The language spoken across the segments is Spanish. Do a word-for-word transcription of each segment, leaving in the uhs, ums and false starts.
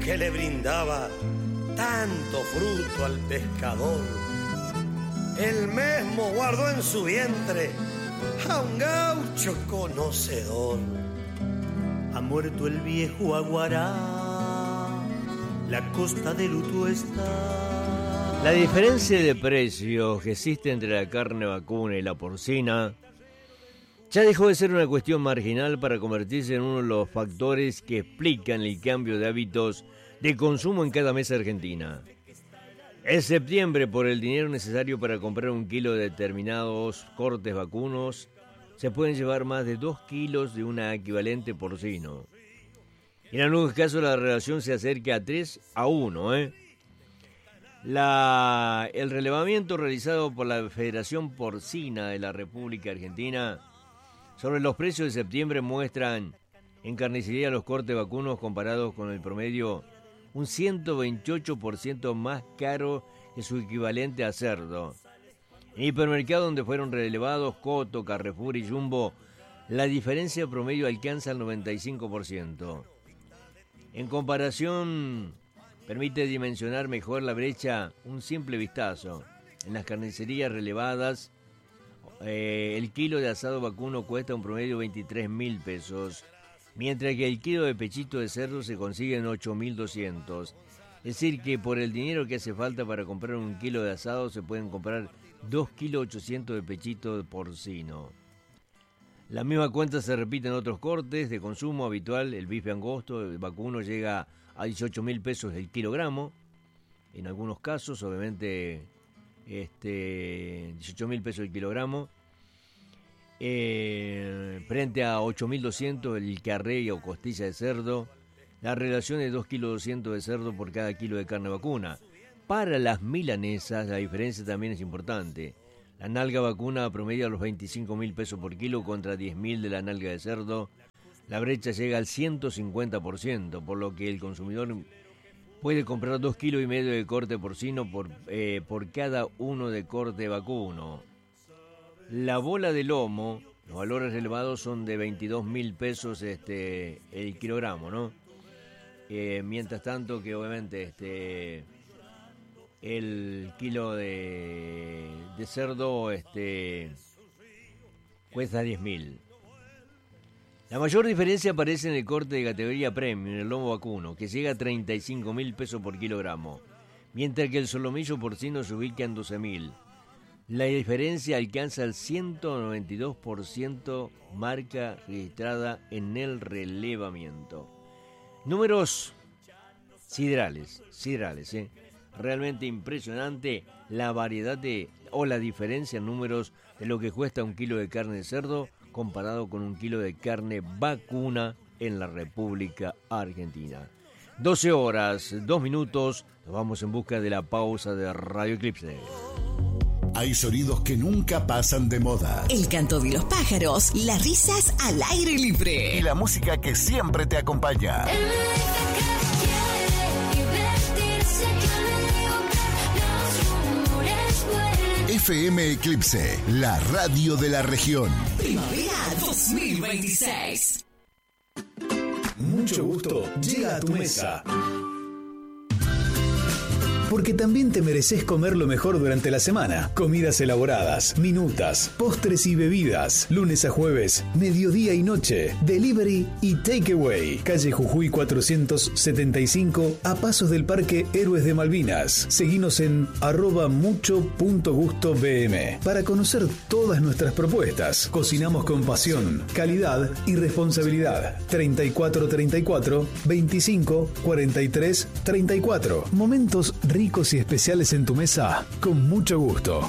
que le brindaba tanto fruto al pescador. El mismo guardó en su vientre a un gaucho conocedor. Ha muerto el viejo Aguará, la costa de luto está. La diferencia de precios que existe entre la carne vacuna y la porcina ya dejó de ser una cuestión marginal para convertirse en uno de los factores que explican el cambio de hábitos de consumo en cada mesa argentina. En septiembre, por el dinero necesario para comprar un kilo de determinados cortes vacunos, se pueden llevar más de dos kilos de un equivalente porcino. En algunos casos la relación se acerca a tres a uno. ¿eh? La, el relevamiento realizado por la Federación Porcina de la República Argentina sobre los precios de septiembre muestran en carnicería los cortes vacunos comparados con el promedio un ciento veintiocho por ciento más caro que su equivalente a cerdo. En hipermercado donde fueron relevados Coto, Carrefour y Jumbo, la diferencia promedio alcanza el noventa y cinco por ciento. En comparación, permite dimensionar mejor la brecha un simple vistazo. En las carnicerías relevadas, eh, el kilo de asado vacuno cuesta un promedio veintitrés mil pesos, mientras que el kilo de pechito de cerdo se consigue en ocho mil doscientos. Es decir, que por el dinero que hace falta para comprar un kilo de asado se pueden comprar dos kilos ochocientos de pechito de porcino. La misma cuenta se repite en otros cortes de consumo habitual. El bife angosto, el vacuno, llega a dieciocho mil pesos el kilogramo. En algunos casos, obviamente, este, dieciocho mil pesos el kilogramo. Eh, frente a ocho mil doscientos el carré o costilla de cerdo. La relación es dos kilos doscientos de cerdo por cada kilo de carne vacuna. Para las milanesas la diferencia también es importante. La nalga vacuna promedia los veinticinco mil pesos por kilo contra diez mil de la nalga de cerdo. La brecha llega al ciento cincuenta por ciento, por lo que el consumidor puede comprar dos kilos y medio de corte porcino por, eh, por cada uno de corte vacuno. La bola de lomo, los valores elevados son de veintidós mil pesos este, el kilogramo, ¿no? Eh, mientras tanto que obviamente este, el kilo de, de cerdo este, cuesta diez mil. La mayor diferencia aparece en el corte de categoría premium, en el lomo vacuno, que llega a treinta y cinco mil pesos por kilogramo, mientras que el solomillo porcino se ubica en doce mil. La diferencia alcanza el ciento noventa y dos por ciento, marca registrada en el relevamiento. Números siderales, siderales, ¿eh? Realmente impresionante la variedad de, o la diferencia en números de lo que cuesta un kilo de carne de cerdo comparado con un kilo de carne vacuna en la República Argentina. doce horas, dos minutos, nos vamos en busca de la pausa de Radio Eclipse. Hay sonidos que nunca pasan de moda. El canto de los pájaros, las risas al aire libre. Y la música que siempre te acompaña. F M Eclipse, la radio de la región. Primavera dos mil veintiséis. Mucho gusto llega a tu mesa. Porque también te mereces comer lo mejor durante la semana. Comidas elaboradas, minutas, postres y bebidas. Lunes a jueves, mediodía y noche. Delivery y takeaway. Calle Jujuy cuatrocientos setenta y cinco, a pasos del Parque Héroes de Malvinas. Seguinos en arroba mucho punto gusto bm para conocer todas nuestras propuestas. Cocinamos con pasión, calidad y responsabilidad. treinta y cuatro treinta y cuatro, veinticinco cuarenta y tres treinta y cuatro. Momentos ricos y especiales en tu mesa, con mucho gusto.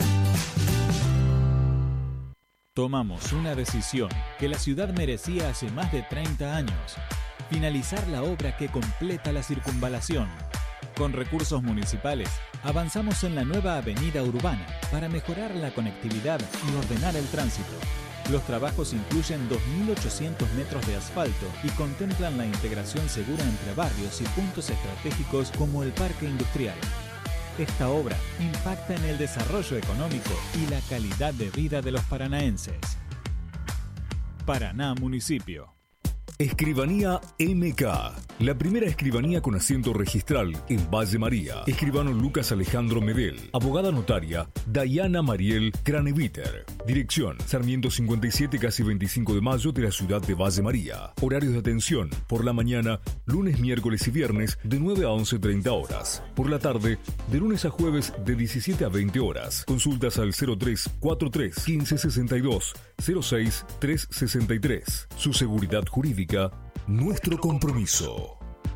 Tomamos una decisión que la ciudad merecía hace más de treinta años. Finalizar la obra que completa la circunvalación. Con recursos municipales, avanzamos en la nueva avenida urbana para mejorar la conectividad y ordenar el tránsito. Los trabajos incluyen dos mil ochocientos metros de asfalto y contemplan la integración segura entre barrios y puntos estratégicos como el Parque Industrial. Esta obra impacta en el desarrollo económico y la calidad de vida de los paranaenses. Paraná Municipio. Escribanía M K. La primera escribanía con asiento registral en Valle María. Escribano Lucas Alejandro Medel. Abogada notaria Dayana Mariel Craneviter. Dirección Sarmiento cincuenta y siete, casi veinticinco de mayo de la ciudad de Valle María. Horarios de atención por la mañana, lunes, miércoles y viernes de nueve a once treinta horas. Por la tarde, de lunes a jueves de diecisiete a veinte horas. Consultas al cero tres cuarenta y tres, quince sesenta y dos, cero seis tres sesenta y tres. Su seguridad jurídica, nuestro compromiso.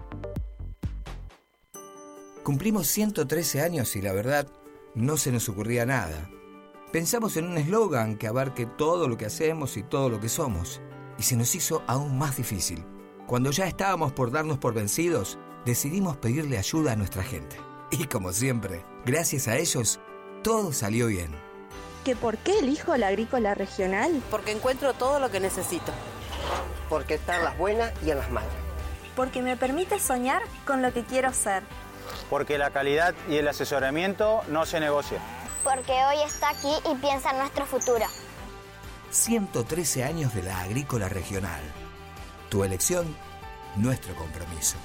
Cumplimos ciento trece años y la verdad, no se nos ocurría nada. Pensamos en un eslogan que abarque todo lo que hacemos y todo lo que somos. Y se nos hizo aún más difícil. Cuando ya estábamos por darnos por vencidos, decidimos pedirle ayuda a nuestra gente. Y como siempre, gracias a ellos, todo salió bien. ¿Que por qué elijo la agrícola regional? Porque encuentro todo lo que necesito. Porque están las buenas y en las malas. Porque me permite soñar con lo que quiero ser. Porque la calidad y el asesoramiento no se negocia. Porque hoy está aquí y piensa en nuestro futuro. ciento trece años de la agrícola regional. Tu elección, nuestro compromiso.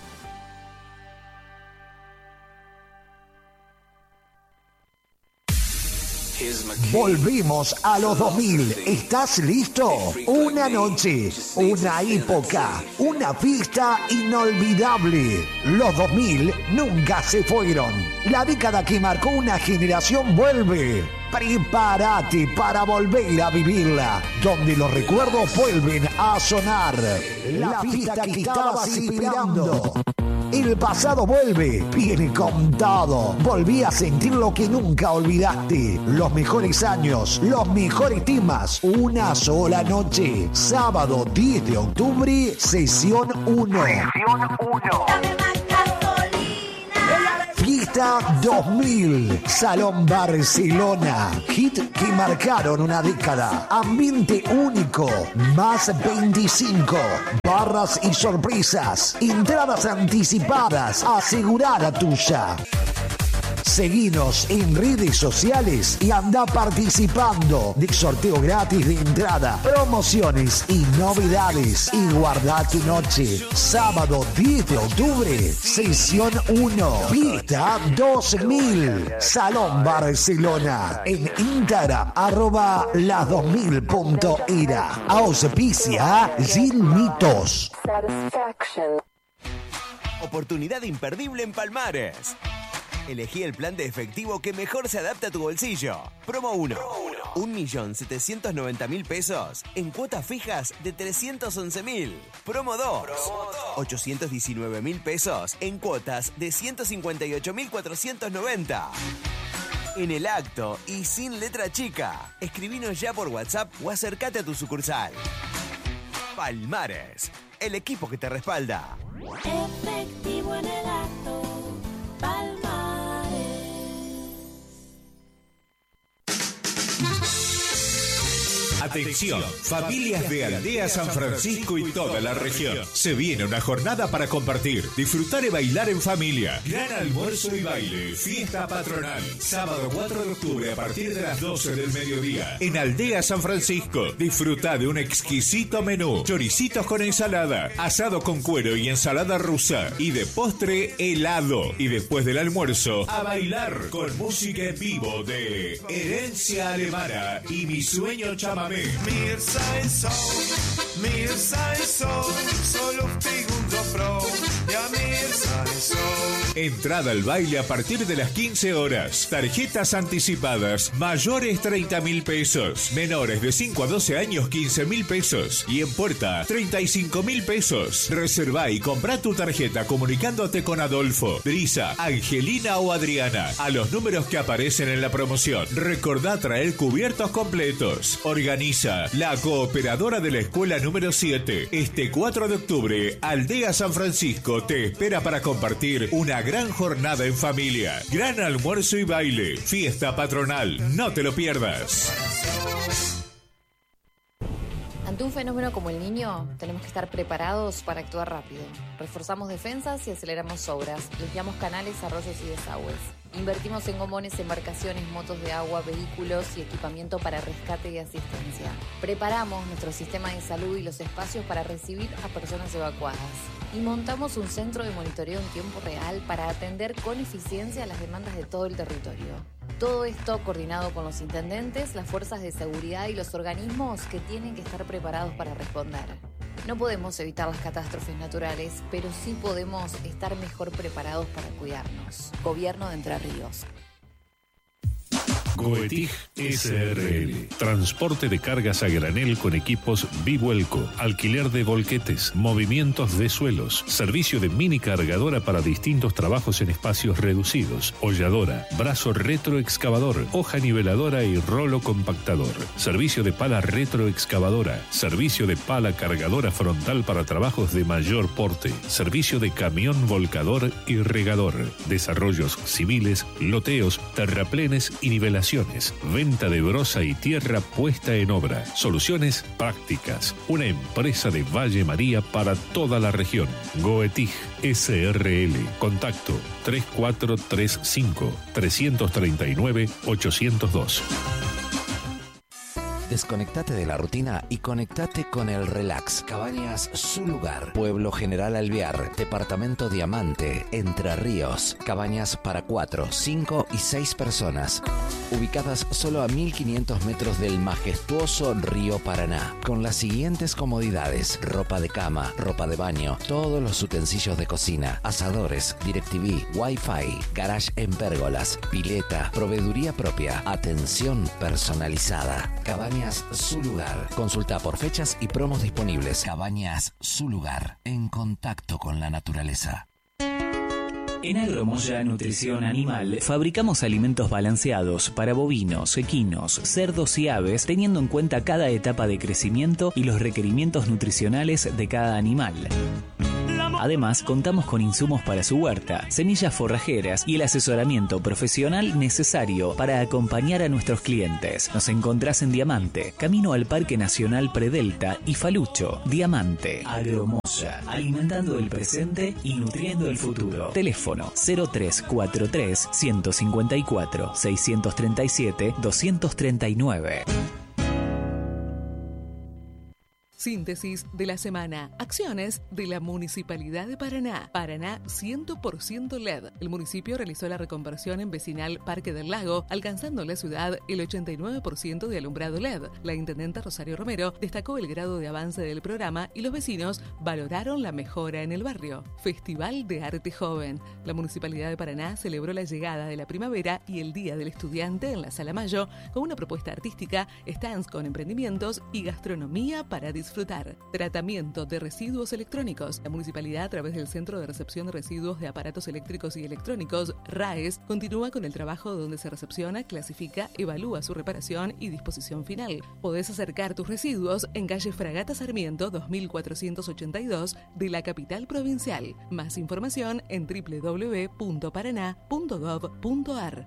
Volvimos a los dos mil. ¿Estás listo? Una noche, una época, una fiesta inolvidable. Los dos mil nunca se fueron. La década que marcó una generación vuelve. Prepárate para volver a vivirla, donde los recuerdos vuelven a sonar. La fiesta que estabas esperando. El pasado vuelve, viene con todo. Volví a sentir lo que nunca olvidaste. Los mejores años, los mejores temas. Una sola noche. Sábado diez de octubre, sesión uno. Sesión uno. Fiesta dos mil. Salón Barcelona. Hit que marcaron una década. Ambiente único. Más veinticinco. Barras y sorpresas. Entradas anticipadas. Asegura la tuya. Seguinos en redes sociales y anda participando de sorteo gratis de entrada, promociones y novedades. Y guarda tu noche. Sábado diez de octubre, sesión uno. Fiesta dos mil. Salón Barcelona. En Instagram, arroba las dos mil punto era. Auspicia Sin Mitos. Oportunidad imperdible en Palmares. Elegí el plan de efectivo que mejor se adapta a tu bolsillo. Promo uno. un millón setecientos noventa mil pesos en cuotas fijas de trescientos once mil. Promo dos. ochocientos diecinueve mil pesos en cuotas de ciento cincuenta y ocho mil cuatrocientos noventa. En el acto y sin letra chica. Escribinos ya por WhatsApp o acércate a tu sucursal. Palmares, el equipo que te respalda. Efectivo en el acto. Palmares. Atención, familias de Aldea San Francisco y toda la región. Se viene una jornada para compartir, disfrutar y bailar en familia. Gran almuerzo y baile, fiesta patronal. Sábado cuatro de octubre a partir de las doce del mediodía. En Aldea San Francisco, disfruta de un exquisito menú. Choricitos con ensalada, asado con cuero y ensalada rusa. Y de postre, helado. Y después del almuerzo, a bailar con música en vivo de Herencia Alemana y Mi Sueño Chamamé. Mirza e Sol, Mirza e Sol, solo Figundo Pro, ya Mirza e Sol. Entrada al baile a partir de las quince horas. Tarjetas anticipadas, mayores treinta mil pesos. Menores de cinco a doce años, quince mil pesos. Y en puerta, treinta y cinco mil pesos. Reserva y compra tu tarjeta comunicándote con Adolfo, Brisa, Angelina o Adriana a los números que aparecen en la promoción. Recordá traer cubiertos completos. Organiza la cooperadora de la escuela número siete. Este cuatro de octubre, Aldea San Francisco te espera para compartir una gran jornada en familia. Gran almuerzo y baile. Fiesta patronal. No te lo pierdas. Ante un fenómeno como el Niño, tenemos que estar preparados para actuar rápido. Reforzamos defensas y aceleramos obras. Limpiamos canales, arroyos y desagües. Invertimos en gomones, embarcaciones, motos de agua, vehículos y equipamiento para rescate y asistencia. Preparamos nuestro sistema de salud y los espacios para recibir a personas evacuadas. Y montamos un centro de monitoreo en tiempo real para atender con eficiencia las demandas de todo el territorio. Todo esto coordinado con los intendentes, las fuerzas de seguridad y los organismos que tienen que estar preparados para responder. No podemos evitar las catástrofes naturales, pero sí podemos estar mejor preparados para cuidarnos. Gobierno de Entre Ríos. Goetig S R L. Transporte de cargas a granel con equipos bivuelco, alquiler de volquetes, movimientos de suelos, servicio de mini cargadora para distintos trabajos en espacios reducidos, holladora, brazo retroexcavador, hoja niveladora y rolo compactador, servicio de pala retroexcavadora, servicio de pala cargadora frontal para trabajos de mayor porte, servicio de camión volcador y regador, desarrollos civiles, loteos, terraplenes y nivelaciones. Venta de brosa y tierra puesta en obra. Soluciones prácticas. Una empresa de Valle María para toda la región. Goetig S R L. Contacto tres cuatro tres cinco, tres tres nueve, ocho cero dos. Desconectate de la rutina y conectate con el relax. Cabañas Su Lugar. Pueblo General Alvear. Departamento Diamante. Entre Ríos. Cabañas para cuatro, cinco y seis personas. Ubicadas solo a mil quinientos metros del majestuoso río Paraná. Con las siguientes comodidades. Ropa de cama, ropa de baño, todos los utensilios de cocina, asadores, DirecTV, Wi-Fi, garage en pérgolas, pileta, proveeduría propia, atención personalizada. Cabañas Su Lugar. Consulta por fechas y promos disponibles. Cabañas Su Lugar. En contacto con la naturaleza. En Agromoya Nutrición Animal fabricamos alimentos balanceados para bovinos, equinos, cerdos y aves, teniendo en cuenta cada etapa de crecimiento y los requerimientos nutricionales de cada animal. Además, contamos con insumos para su huerta, semillas forrajeras y el asesoramiento profesional necesario para acompañar a nuestros clientes. Nos encontrás en Diamante, camino al Parque Nacional Predelta y Falucho. Diamante. Agromoya. Alimentando el presente y nutriendo el futuro. Teléfono cero tres cuatro tres, uno cinco cuatro, seis tres siete, dos tres nueve. Síntesis de la semana. Acciones de la Municipalidad de Paraná. Paraná cien por ciento L E D. El municipio realizó la reconversión en vecinal Parque del Lago, alcanzando en la ciudad el ochenta y nueve por ciento de alumbrado L E D. La intendenta Rosario Romero destacó el grado de avance del programa y los vecinos valoraron la mejora en el barrio. Festival de Arte Joven. La Municipalidad de Paraná celebró la llegada de la primavera y el Día del Estudiante en la Sala Mayo con una propuesta artística, stands con emprendimientos y gastronomía para disfrutar. Disfrutar. Tratamiento de residuos electrónicos. La municipalidad, a través del Centro de Recepción de Residuos de Aparatos Eléctricos y Electrónicos, RAES, continúa con el trabajo donde se recepciona, clasifica, evalúa su reparación y disposición final. Podés acercar tus residuos en calle Fragata Sarmiento dos mil cuatrocientos ochenta y dos de la capital provincial. Más información en doble u doble u doble u punto paraná punto gov punto ar.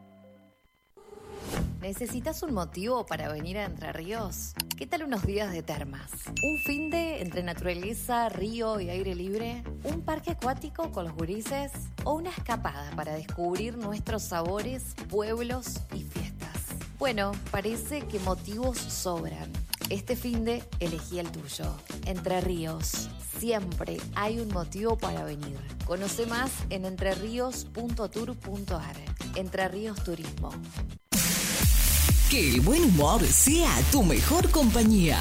¿Necesitas un motivo para venir a Entre Ríos? ¿Qué tal unos días de termas? ¿Un finde entre naturaleza, río y aire libre? ¿Un parque acuático con los gurises? ¿O una escapada para descubrir nuestros sabores, pueblos y fiestas? Bueno, parece que motivos sobran. Este finde elegí el tuyo. Entre Ríos. Siempre hay un motivo para venir. Conoce más en entreríos punto tour punto ar. Entre Ríos Turismo. Que el buen humor sea tu mejor compañía.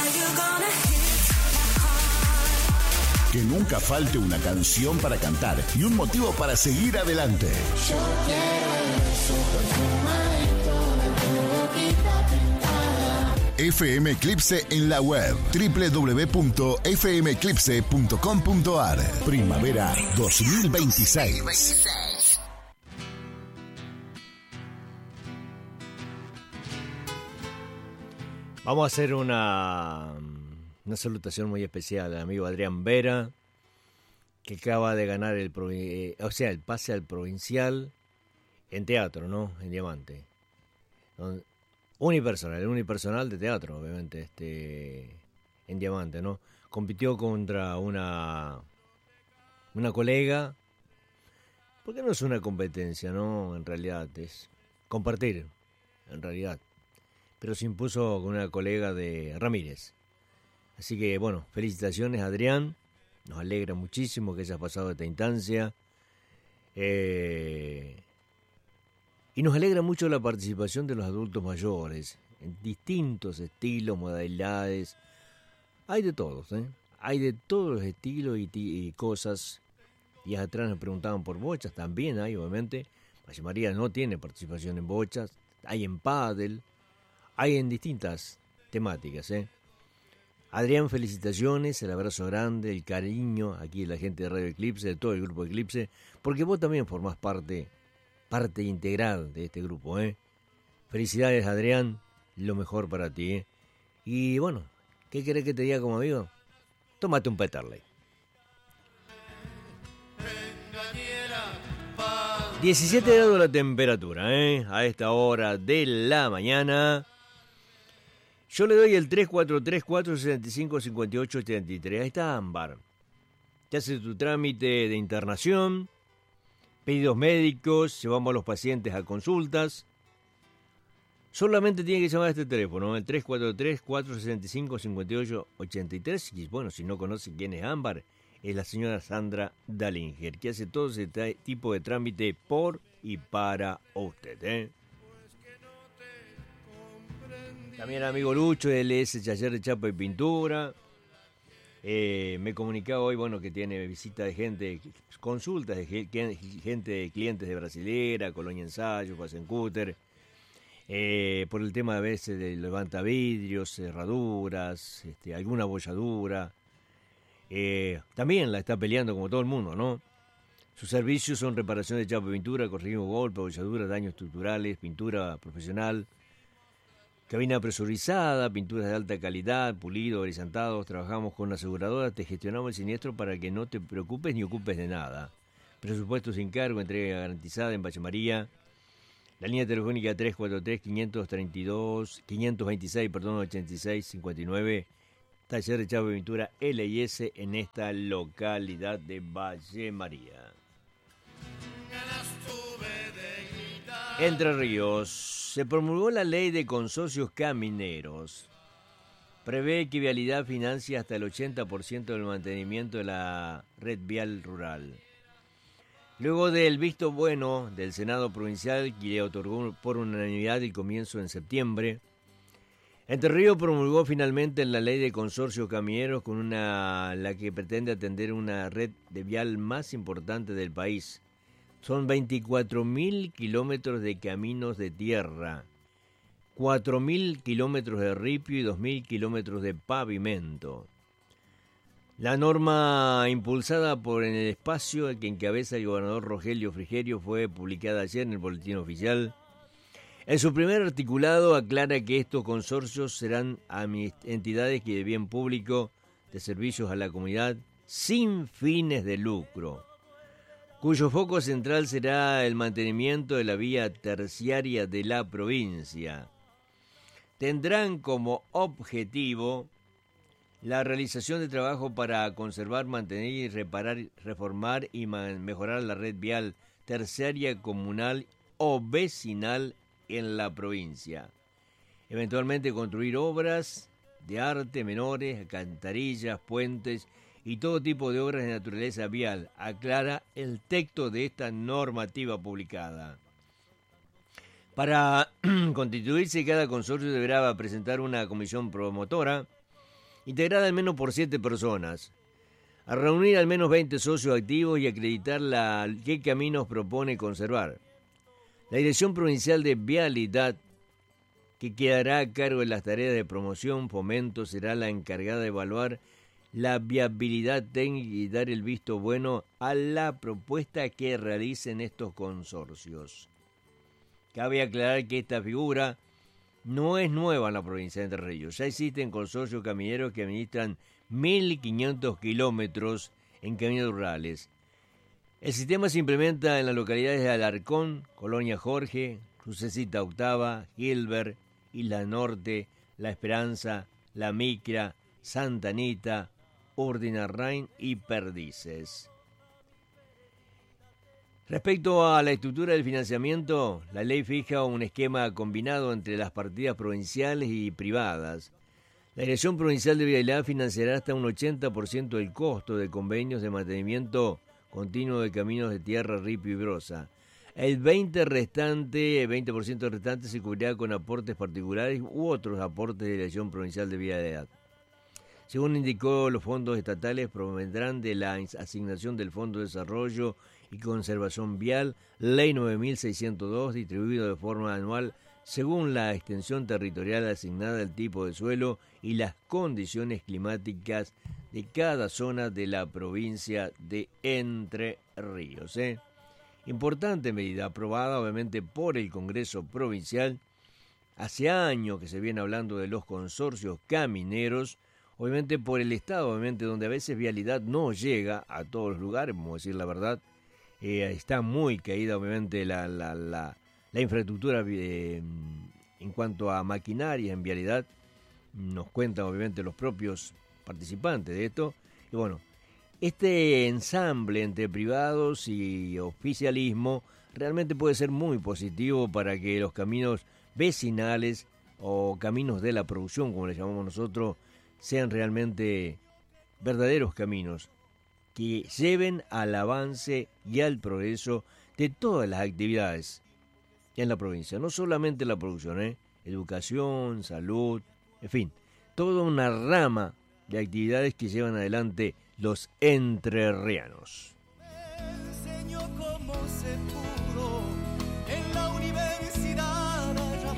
Que nunca falte una canción para cantar y un motivo para seguir adelante. Yo quiero eso, perfumadito de tu boquita pintada. F M Eclipse en la web doble u doble u doble u punto f m eclipse punto com punto ar. Primavera dos mil veintiséis. Vamos a hacer una, una salutación muy especial al amigo Adrián Vera, que acaba de ganar el, eh, o sea, el pase al provincial en teatro, ¿no? En Diamante. Unipersonal, el unipersonal de teatro, obviamente, este, en Diamante, ¿no? Compitió contra una, una colega Porque no es una competencia, ¿no? En realidad es compartir, en realidad. Pero se impuso con una colega de Ramírez. Así que, bueno, felicitaciones, Adrián. Nos alegra muchísimo que hayas pasado esta instancia. Eh, y nos alegra mucho la participación de los adultos mayores, en distintos estilos, modalidades. Hay de todos, ¿eh? Hay de todos los estilos y, y cosas. Y atrás nos preguntaban por bochas, también hay, obviamente. Valle María no tiene participación en bochas, hay en pádel, hay en distintas temáticas, ¿eh? Adrián, felicitaciones, el abrazo grande, el cariño aquí de la gente de Radio Eclipse, de todo el grupo Eclipse, porque vos también formás parte, parte integral de este grupo, ¿eh? Felicidades, Adrián, lo mejor para ti, ¿eh? Y bueno, ¿qué querés que te diga como amigo? Tómate un Peterley. diecisiete grados la temperatura, ¿eh? A esta hora de la mañana. Yo le doy el tres cuatro tres, cuatro seis cinco, cinco ocho ocho tres. Ahí está Ámbar. Te hace tu trámite de internación, pedidos médicos, llevamos a los pacientes a consultas. Solamente tiene que llamar a este teléfono, el tres cuatro tres, cuatro seis cinco, cinco ocho ocho tres. Y bueno, si no conocen quién es Ámbar, es la señora Sandra Dalinger, que hace todo ese t- tipo de trámite por y para usted, ¿eh? También el amigo Lucho, él es el taller de chapa y pintura. Eh, me comunicaba hoy, bueno, que tiene visita de gente, consultas de gente, clientes de Brasilera, Colonia Ensayo, Pasencúter, eh, por el tema a veces de levanta vidrios, cerraduras, este, alguna bolladura. Eh, también la está peleando como todo el mundo, ¿no? Sus servicios son reparación de chapa y pintura, corregimos golpes, bolladuras, daños estructurales, pintura profesional, cabina presurizada, pinturas de alta calidad, pulido, horizontados. Trabajamos con la aseguradora, te gestionamos el siniestro para que no te preocupes ni ocupes de nada. Presupuesto sin cargo, entrega garantizada en Valle María. La línea telefónica tres cuatro tres, cinco tres dos, cinco dos seis, perdón, ochenta y seis cincuenta y nueve. Taller de chapa y pintura L y S en esta localidad de Valle María. Entre Ríos, se promulgó la ley de consorcios camineros. Prevé que Vialidad financia hasta el ochenta por ciento del mantenimiento de la red vial rural. Luego del visto bueno del Senado Provincial, que le otorgó por unanimidad el comienzo en septiembre, Entre Ríos promulgó finalmente la ley de consorcios camineros con una la que pretende atender una red de vial más importante del país. Son veinticuatro mil kilómetros de caminos de tierra, cuatro mil kilómetros de ripio y dos mil kilómetros de pavimento. La norma impulsada por el espacio que encabeza el gobernador Rogelio Frigerio fue publicada ayer en el Boletín Oficial. En su primer articulado aclara que estos consorcios serán entidades que de bien público de servicios a la comunidad sin fines de lucro, cuyo foco central será el mantenimiento de la vía terciaria de la provincia. Tendrán como objetivo la realización de trabajo para conservar, mantener y reparar, reformar y mejorar la red vial terciaria, comunal o vecinal en la provincia. Eventualmente construir obras de arte menores, alcantarillas, puentes y todo tipo de obras de naturaleza vial, aclara el texto de esta normativa publicada. Para constituirse, cada consorcio deberá presentar una comisión promotora integrada al menos por siete personas, a reunir al menos veinte socios activos y acreditar la, qué caminos propone conservar. La Dirección Provincial de Vialidad, que quedará a cargo de las tareas de promoción, fomento, será la encargada de evaluar la viabilidad técnica y dar el visto bueno a la propuesta que realicen estos consorcios. Cabe aclarar que esta figura no es nueva en la provincia de Entre Ríos. Ya existen consorcios camineros que administran mil quinientos kilómetros en caminos rurales. El sistema se implementa en las localidades de Alarcón, Colonia Jorge, Crucecita Octava, Gilbert, Isla Norte, La Esperanza, La Micra, Santa Anita, Urdinarrain y Perdices. Respecto a la estructura del financiamiento, la ley fija un esquema combinado entre las partidas provinciales y privadas. La Dirección Provincial de Vialidad financiará hasta un ochenta por ciento del costo de convenios de mantenimiento continuo de caminos de tierra, ripio y broza. El veinte restante, veinte por ciento restante se cubrirá con aportes particulares u otros aportes de la Dirección Provincial de Vialidad. Según indicó, los fondos estatales provendrán de la asignación del Fondo de Desarrollo y Conservación Vial, Ley nueve mil seiscientos dos, distribuido de forma anual según la extensión territorial asignada, el tipo de suelo y las condiciones climáticas de cada zona de la provincia de Entre Ríos. ¿eh? Importante medida aprobada obviamente por el Congreso Provincial. Hace años que se viene hablando de los consorcios camineros, obviamente por el Estado, obviamente donde a veces vialidad no llega a todos los lugares, vamos a decir la verdad. Eh, está muy caída obviamente la, la, la, la infraestructura eh, en cuanto a maquinaria en vialidad. Nos cuentan obviamente los propios participantes de esto. Y bueno, este ensamble entre privados y oficialismo realmente puede ser muy positivo para que los caminos vecinales o caminos de la producción, como le llamamos nosotros, sean realmente verdaderos caminos que lleven al avance y al progreso de todas las actividades en la provincia, no solamente la producción, ¿eh? Educación, salud, en fin, toda una rama de actividades que llevan adelante los entrerrianos. Me enseñó cómo se pudo en la universidad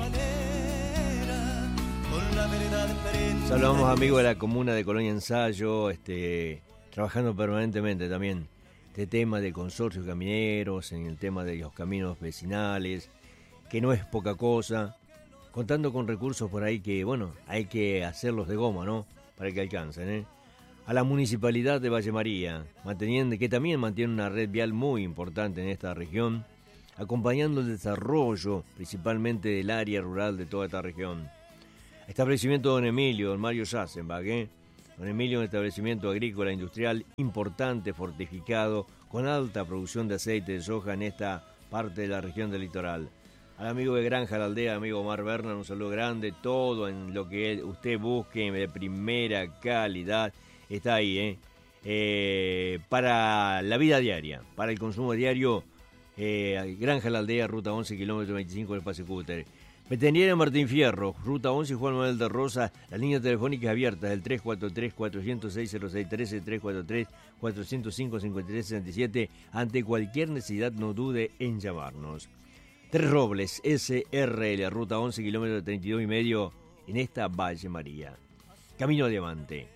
Rabanera, con la verdad prendida. Saludamos amigos de la comuna de Colonia Ensayo, este, trabajando permanentemente también este tema de consorcios camineros, en el tema de los caminos vecinales, que no es poca cosa, contando con recursos por ahí que, bueno, hay que hacerlos de goma, ¿no? Para que alcancen, ¿eh? A la Municipalidad de Valle María, manteniendo, que también mantiene una red vial muy importante en esta región, acompañando el desarrollo principalmente del área rural de toda esta región. Establecimiento Don Emilio, Don Mario Sassenbach, ¿eh? Don Emilio, un establecimiento agrícola industrial importante, fortificado, con alta producción de aceite de soja en esta parte de la región del litoral. Al amigo de Granja La Aldea, amigo Omar Berna, un saludo grande, todo en lo que usted busque de primera calidad, está ahí, ¿eh? Eh, para la vida diaria, para el consumo diario, eh, Granja La Aldea, ruta once, kilómetro veinticinco del Pase Cúter. Veterinaria Martín Fierro, ruta once, Juan Manuel de Rosa, las líneas telefónicas abiertas, el tres cuatro tres, cuatro cero seis, cero seis uno tres, tres cuatro tres, cuatro cero cinco, cinco tres seis siete, ante cualquier necesidad no dude en llamarnos. Tres Robles, S R L, ruta once, kilómetro treinta y dos y medio, en esta Valle María. Camino Diamante.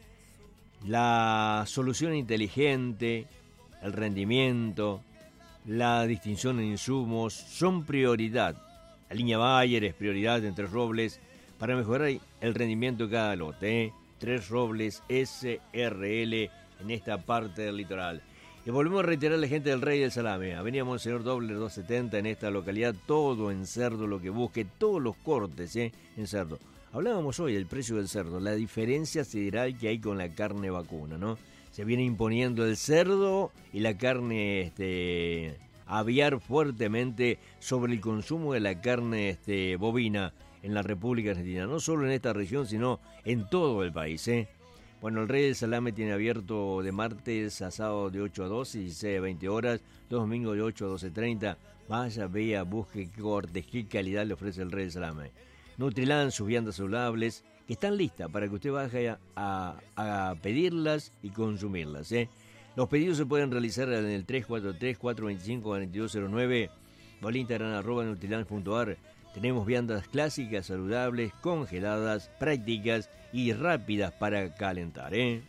La solución inteligente, el rendimiento, la distinción en insumos son prioridad. La línea Bayer es prioridad en Tres Robles para mejorar el rendimiento de cada lote. ¿eh? Tres Robles S R L en esta parte del litoral. Y volvemos a reiterar a la gente del Rey del Salame, Avenida Monseñor Doble doscientos setenta en esta localidad, todo en cerdo, lo que busque, todos los cortes ¿eh? en cerdo. Hablábamos hoy del precio del cerdo, la diferencia sideral que hay con la carne vacuna, ¿no? Se viene imponiendo el cerdo y la carne este, aviar fuertemente sobre el consumo de la carne este, bovina en la República Argentina, no solo en esta región, sino en todo el país, ¿eh? Bueno, el Rey del Salame tiene abierto de martes a sábado de ocho a doce y dieciséis a veinte horas, los domingos de ocho a doce treinta. Vaya, vea, busque qué cortes, qué calidad le ofrece el Rey del Salame. Nutrilán, sus viandas saludables, que están listas para que usted vaya a, a, a pedirlas y consumirlas. ¿eh? Los pedidos se pueden realizar en el tres cuatro tres, cuatro dos cinco, cuatro dos cero nueve o al Instagram arroba nutrilán punto ar. Tenemos viandas clásicas, saludables, congeladas, prácticas y rápidas para calentar. ¿eh?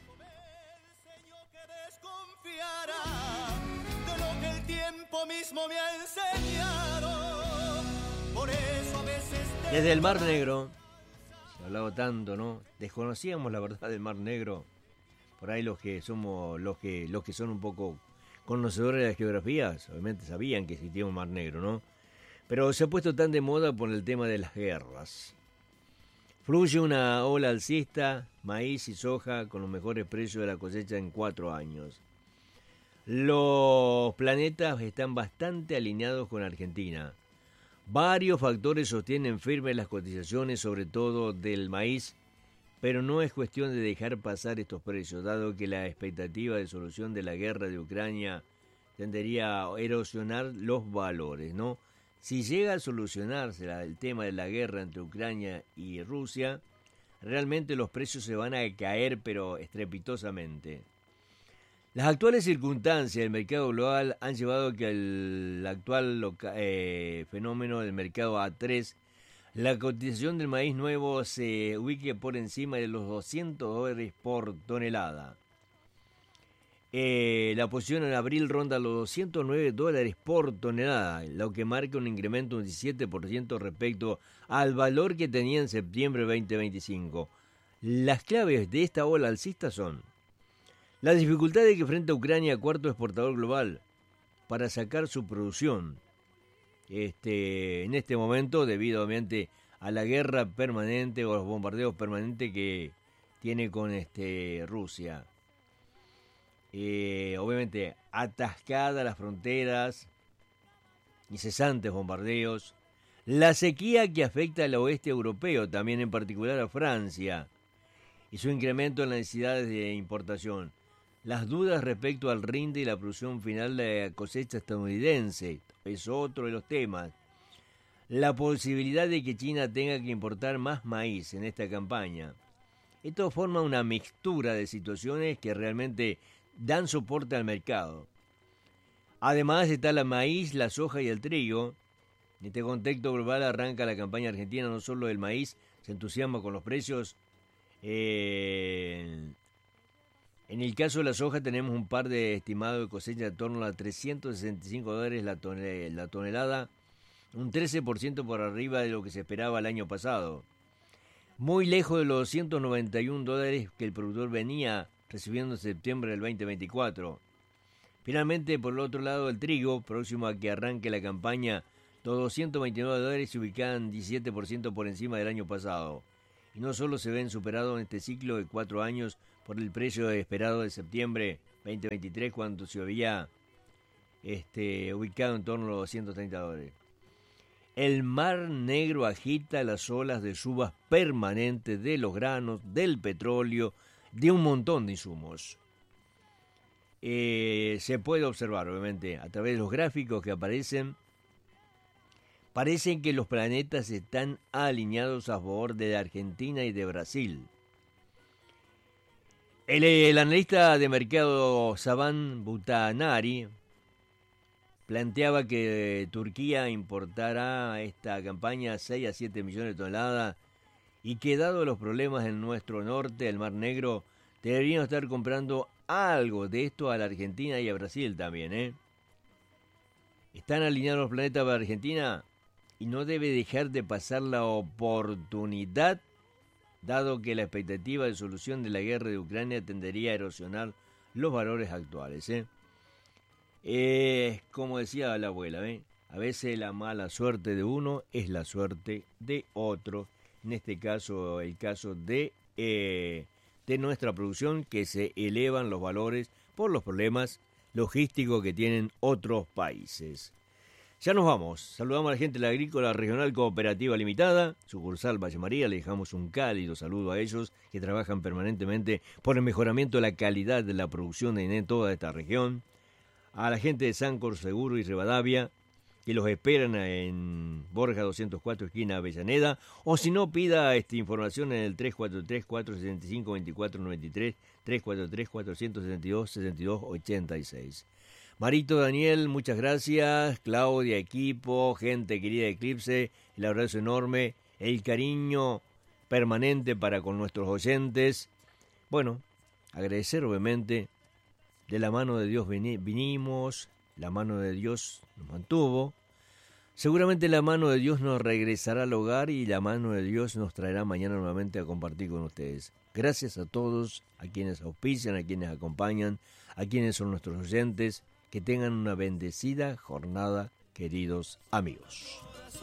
De lo que el tiempo mismo me ha enseñado. Por eso a veces desde el Mar Negro, se ha hablado tanto, ¿no? Desconocíamos la verdad del Mar Negro. Por ahí los que somos, los que, los que son un poco conocedores de las geografías, obviamente sabían que existía un Mar Negro, ¿no? Pero se ha puesto tan de moda por el tema de las guerras. Fluye una ola alcista, maíz y soja con los mejores precios de la cosecha en cuatro años. los planetas están bastante alineados con Argentina. Varios factores sostienen firmes las cotizaciones, sobre todo del maíz, pero no es cuestión de dejar pasar estos precios, dado que la expectativa de solución de la guerra de Ucrania tendería a erosionar los valores, ¿no? Si llega a solucionarse la, el tema de la guerra entre Ucrania y Rusia, realmente los precios se van a caer, pero estrepitosamente. Las actuales circunstancias del mercado global han llevado a que el actual loca, eh, fenómeno del mercado A tres, la cotización del maíz nuevo, se ubique por encima de los doscientos dólares por tonelada. Eh, la posición en abril ronda los doscientos nueve dólares por tonelada, lo que marca un incremento de un diecisiete por ciento respecto al valor que tenía en septiembre de veinte veinticinco. Las claves de esta ola alcista son la dificultad de que enfrenta Ucrania, cuarto exportador global, para sacar su producción este, en este momento, debido obviamente a la guerra permanente o los bombardeos permanentes que tiene con este, Rusia. Eh, obviamente atascadas las fronteras, incesantes bombardeos, la sequía que afecta al oeste europeo, también en particular a Francia, y su incremento en las necesidades de importación. Las dudas respecto al rinde y la producción final de la cosecha estadounidense es otro de los temas. La posibilidad de que China tenga que importar más maíz en esta campaña. Esto forma una mixtura de situaciones que realmente dan soporte al mercado. Además está el maíz, la soja y el trigo. En este contexto global arranca la campaña argentina, no solo del maíz, se entusiasma con los precios. Eh, en el caso de la soja tenemos un par de estimados de cosecha de torno a trescientos sesenta y cinco dólares la, tonel- la tonelada, un trece por ciento por arriba de lo que se esperaba el año pasado. Muy lejos de los doscientos noventa y un dólares que el productor venía recibiendo en septiembre del veinte veinticuatro. Finalmente, por el otro lado, el trigo, próximo a que arranque la campaña, los doscientos veintinueve dólares se ubican diecisiete por ciento por encima del año pasado. Y no solo se ven superados en este ciclo de cuatro años por el precio esperado de septiembre veinte veintitrés, cuando se había este, ubicado en torno a los doscientos treinta dólares. El Mar Negro agita las olas de subas permanentes de los granos, del petróleo, de un montón de insumos. Eh, se puede observar, obviamente, a través de los gráficos que aparecen, parece que los planetas están alineados a favor de Argentina y de Brasil. El, el analista de mercado Saban Butanari planteaba que Turquía importará esta campaña seis a siete millones de toneladas y que, dado los problemas en nuestro norte, el Mar Negro, deberían estar comprando algo de esto a la Argentina y a Brasil también, ¿eh? Están alineados los planetas para Argentina y no debe dejar de pasar la oportunidad, dado que la expectativa de solución de la guerra de Ucrania tendería a erosionar los valores actuales, ¿eh? Eh, como decía la abuela, ¿eh? A veces la mala suerte de uno es la suerte de otro. En este caso, el caso de, eh, de nuestra producción, que se elevan los valores por los problemas logísticos que tienen otros países. Ya nos vamos. Saludamos a la gente de la Agrícola Regional Cooperativa Limitada, sucursal Valle María. Le dejamos un cálido saludo a ellos que trabajan permanentemente por el mejoramiento de la calidad de la producción en toda esta región. A la gente de Sancor Seguro y Rivadavia, que los esperan en Borja doscientos cuatro, esquina Avellaneda, o si no, pida esta información en el tres cuatro tres, cuatro siete cinco, dos cuatro nueve tres, tres cuatro tres, cuatro siete dos, seis dos ocho seis. Marito, Daniel, muchas gracias. Claudia, equipo, gente querida de Eclipse, el abrazo enorme, el cariño permanente para con nuestros oyentes. Bueno, agradecer obviamente, de la mano de Dios vinimos, la mano de Dios nos mantuvo. Seguramente la mano de Dios nos regresará al hogar y la mano de Dios nos traerá mañana nuevamente a compartir con ustedes. Gracias a todos, a quienes auspician, a quienes acompañan, a quienes son nuestros oyentes. Que tengan una bendecida jornada, queridos amigos.